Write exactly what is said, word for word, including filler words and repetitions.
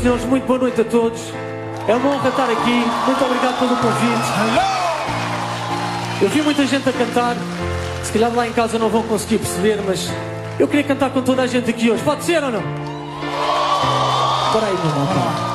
senhores, muito boa noite a todos. É uma honra estar aqui. Muito obrigado pelo convite. Eu vi muita gente a cantar. Se calhar lá em casa não vão conseguir perceber, mas eu queria cantar com toda a gente aqui hoje. Pode ser ou não? Bora aí, meu irmão.